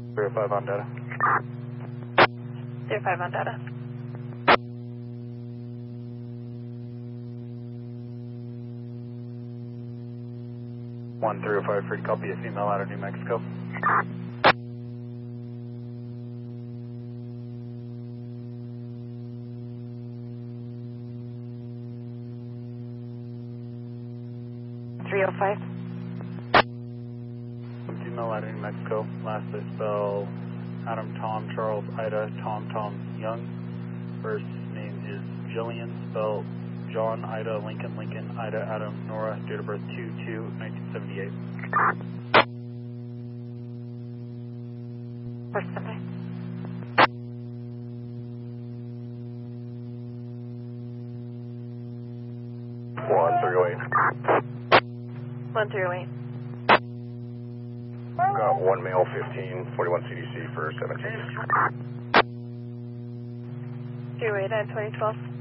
05 on data. 05 on data. One 305 free, copy a female out of New Mexico. Female out of New Mexico. Last I spell Adam, Tom, Charles, Ida, Tom, Tom, Young. First name is Jillian, spelled John, Ida, Lincoln, Lincoln, Ida, Adam, Nora, date of birth 2/2/1978. First Sunday. 1308. 108. Got one male, 15, 41 CDC for 17. 208 and 2012.